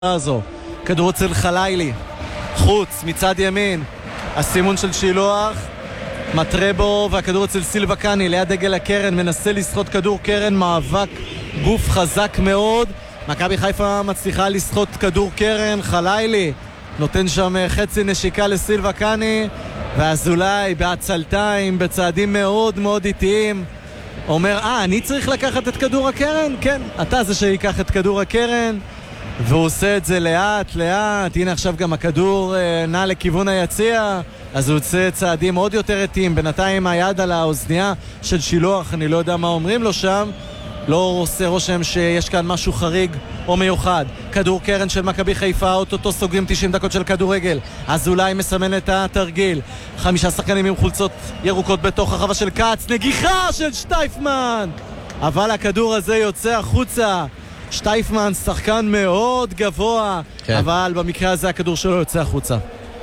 הזו. כדור אצל חלילי, חוץ מצד ימין, הסימון של שילוח מטרבו, והכדור אצל סילבה קני ליד דגל הקרן, מנסה לסחוט כדור קרן, מאבק גוף חזק מאוד. מכבי חיפה מצליחה לסחוט כדור קרן, חלילי נותן שם חצי נשיקה לסילבה קני, ואזולאי בעצלתיים, בצעדים מאוד מאוד איטיים, אומר, אני צריך לקחת את כדור הקרן? כן, אתה זה שיקח את כדור הקרן, והוא עושה את זה לאט לאט. הנה עכשיו גם הכדור נע לכיוון היציע, אז הוא עושה צעדים עוד יותר איטיים. בינתיים היד על האוזניה של שילוח, אני לא יודע מה אומרים לו שם, לא עושה רושם שיש כאן משהו חריג או מיוחד. כדור קרן של מכבי חיפה, אוטוטו סוגרים 90 דקות של כדורגל, אז אולי מסמן את התרגיל. 5 שחקנים עם חולצות ירוקות בתוך הרחבה של קץ, נגיחה של שטייפמן, אבל הכדור הזה יוצא החוצה. שטייפמן שחקן מאוד גבוה, כן. אבל במקרה הזה הכדור שלו יוצא החוצה.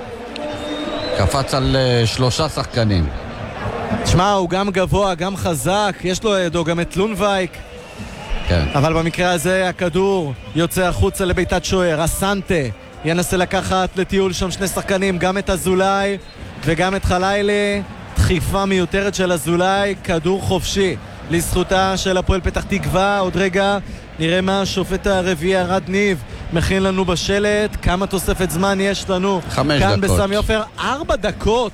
קפץ על 3 שחקנים. תשמע, הוא גם גבוה, גם חזק, יש לו ידו גם את לונבייק, כן. אבל במקרה הזה הכדור יוצא החוצה לביתת שוער. אסנטה ינסה לקחת לטיול שם 2 שחקנים, גם את אזולאי וגם את חלילי. דחיפה מיותרת של אזולאי, כדור חופשי לזכותה של הפועל פתח תקווה. עוד רגע נראה מה השופט הרביעי ארד ניב מכין לנו בשלט, כמה תוספת זמן יש לנו 5 כאן דקות. בסמי עופר. 4 דקות.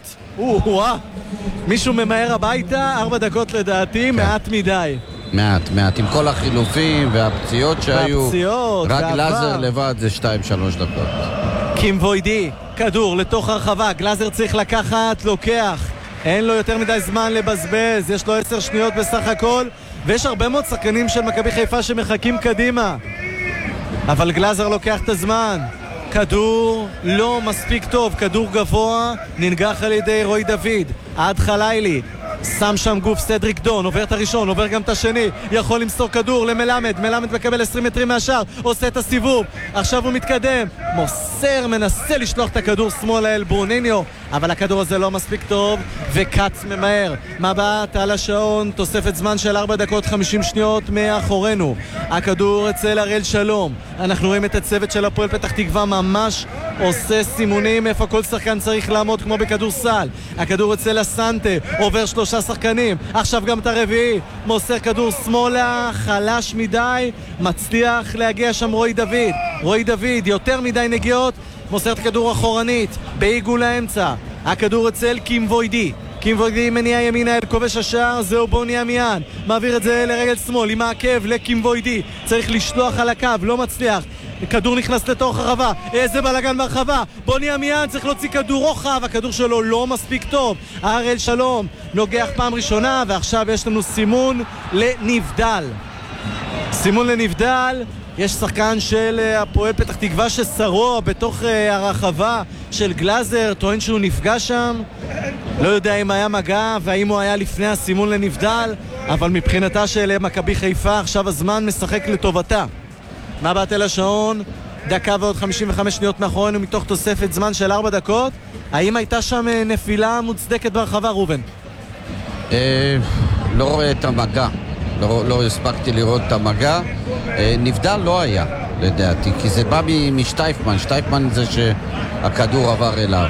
מישהו ממהר הביתה. 4 דקות לדעתי, כן. מעט מדי. מעט, עם כל החילופים והפציעות שהיו. רק גלאזר לבד זה 2-3 דקות. קים ווידי, כדור לתוך הרחבה, גלאזר צריך לקחת, לוקח, אין לו יותר מדי זמן לבזבז, יש לו 10 שניות בסך הכל, ויש הרבה מאוד שחקנים של מכבי חיפה שמחכים קדימה, אבל גלאזר לוקח את הזמן. כדור לא מספיק טוב, כדור גבוה, ננגח על ידי רוי דוד, עד חלילי, שם שם גוף סדריק דון, עובר את הראשון, עובר גם את השני, יכול למסור כדור למלמד, מלמד מקבל 20 מטרים מהשאר, עושה את הסיבוב, עכשיו הוא מתקדם, מוסר, מנסה לשלוח את הכדור שמאלה אל ברוניניו, אבל הכדור הזה לא מספיק טוב, וקץ ממהר. מבט על השעון, תוספת זמן של 4 דקות 50 שניות מאחורינו. הכדור אצל אריאל שלום, אנחנו רואים את הצוות של הפועל פתח תקווה ממש עושה סימונים איפה כל שחקן צריך לעמוד כמו בכדורסל. הכדור אצל אסנטה, עובר 3 שחקנים, עכשיו גם את הרביעי, מוסר כדור שמאלה, חלש מדי, מצליח להגיע שם רוי דוד, יותר מדי נגיעות, מוסר את הכדור אחורנית, בעיגול האמצע. הכדור אצל קים ווידי, מניע ימינה אל כובש השער, זהו בוני אמיאן, מעביר את זה לרגל שמאל, עם העקב לקים ווידי, צריך לשלוח על הקו, לא מצליח, כדור נכנס לתוך הרחבה, איזה בלגן ברחבה, בוני אמיאן צריך להוציא כדור רוחב, הכדור שלו לא מספיק טוב. אריאל שלום נוגח פעם ראשונה, ועכשיו יש לנו סימון לנבדל. יש שחקן של הפועל פתח תקווה ששרו בתוך הרחבה של גלאזר, טוען שהוא נפגע שם, לא יודע אם היה מגע והאם הוא היה לפני הסימון לנבדל, אבל מבחינתה של מכבי חיפה עכשיו הזמן משחק לטובתה. מבט אל השעון, 1 ועוד 55 שניות מאחורינו מתוך תוספת זמן של 4 דקות. האם הייתה שם נפילה מוצדקת ברחבה, רובן? לא רואה את המגע, לא הספקתי לראות את המגע. נבדל לא היה לדעתי, כי זה בא משטייפמן זה שהכדור עבר אליו.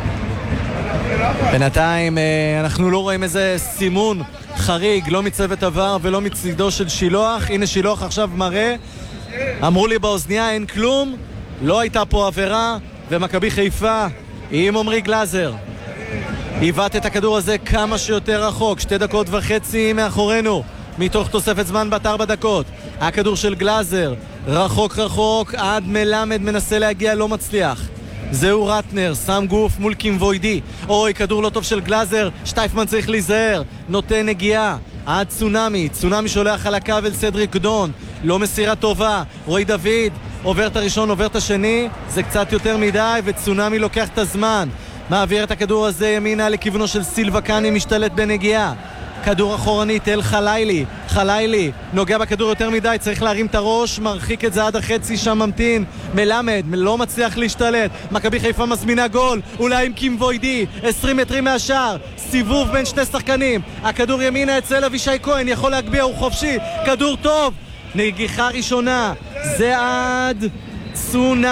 בינתיים אנחנו לא רואים איזה סימון חריג, לא מצוות עבר ולא מצידו של שילוח. הנה שילוח עכשיו מראה, אמרו לי באוזניה אין כלום, לא הייתה פה עבירה, ומכבי חיפה עם עומרי גלאזר היבט את הכדור הזה כמה שיותר רחוק. 2 דקות וחצי מאחורינו מתוך תוספת זמן בת 4 דקות. הכדור של גלאזר רחוק עד מלמד, מנסה להגיע, לא מצליח. זהו רטנר, שם גוף מול קים ווידי, אוי כדור לא טוב של גלאזר, שטייפמן צריך להיזהר, נותן נגיעה עד צונמי שולח על הקו אל סדריק דון, לא מסירה טובה. רוי דוד עובר את הראשון, עובר את השני, זה קצת יותר מדי, וצונמי לוקח את הזמן, מעביר את הכדור הזה ימינה לכיוונו של סילבה קני, משתלט בנגיעה. כדור אחורנית אל חלילי נוגע בכדור יותר מדי, צריך להרים את הראש, מרחיק את זה עד החצי, שם ממתין מלמד, לא מצליח להשתלט. מכבי חיפה מזמינה גול, אולי עם קים ווידי, 20 מטרים מהשאר, סיבוב בין 2 שחקנים, הכדור ימינה אצל אבישי כהן, יכול להגביע, הוא חופשי, כדור טוב, נגיחה ראשונה, זה עד צונאמי.